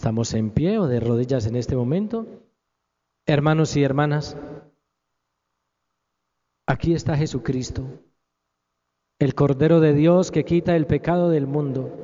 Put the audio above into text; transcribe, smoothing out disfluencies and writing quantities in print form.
Estamos en pie o de rodillas en este momento. Hermanos y hermanas, aquí está Jesucristo, el Cordero de Dios que quita el pecado del mundo.